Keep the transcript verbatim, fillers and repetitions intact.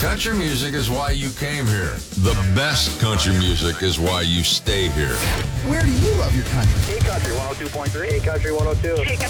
Country music is why you came here. The best country music is why you stay here. Where do you love your country? Hey Country one oh two point three. Hey Country one oh two.